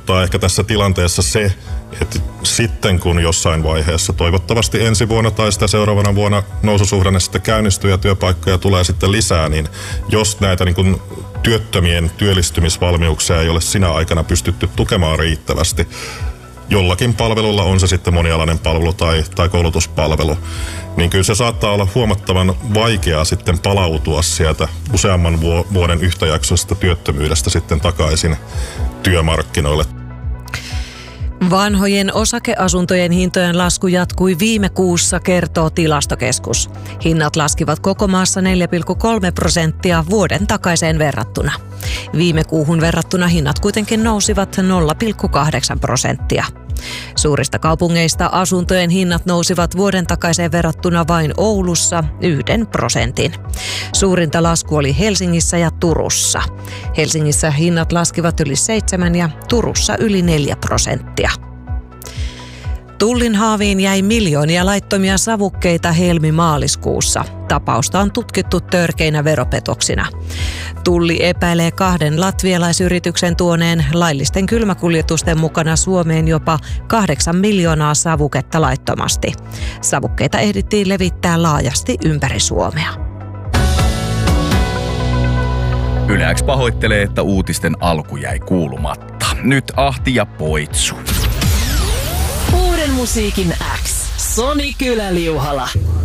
huolestuttaa ehkä tässä tilanteessa se, että sitten kun jossain vaiheessa, toivottavasti ensi vuonna tai sitä seuraavana vuonna noususuhdanne sitten käynnistyy ja työpaikkoja tulee sitten lisää, niin jos näitä niin kuin työttömien työllistymisvalmiuksia ei ole sinä aikana pystytty tukemaan riittävästi, jollakin palvelulla, on se sitten monialainen palvelu tai koulutuspalvelu, niin kyllä se saattaa olla huomattavan vaikeaa sitten palautua sieltä useamman vuoden yhtäjaksoisesta työttömyydestä sitten takaisin työmarkkinoille. Vanhojen osakeasuntojen hintojen lasku jatkui viime kuussa, kertoo Tilastokeskus. Hinnat laskivat koko maassa 4,3% vuoden takaiseen verrattuna. Viime kuuhun verrattuna hinnat kuitenkin nousivat 0,8%. Suurista kaupungeista asuntojen hinnat nousivat vuoden takaiseen verrattuna vain Oulussa 1%. Suurinta lasku oli Helsingissä ja Turussa. Helsingissä hinnat laskivat yli 7% ja Turussa yli 4%. Tullin haaviin jäi miljoonia laittomia savukkeita helmi-maaliskuussa. Tapausta on tutkittu törkeinä veropetoksina. Tulli epäilee 2 latvialaisyrityksen tuoneen laillisten kylmäkuljetusten mukana Suomeen jopa 8 miljoonaa savuketta laittomasti. Savukkeita ehdittiin levittää laajasti ympäri Suomea. Yle X pahoittelee, että uutisten alku jäi kuulumatta. Nyt Ahti ja Poitsu. Uuden musiikin X. Soni Kyläliuhala.